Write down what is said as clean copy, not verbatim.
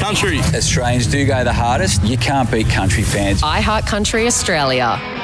country. Australians do go the hardest. You can't beat country fans. I Heart Country Australia.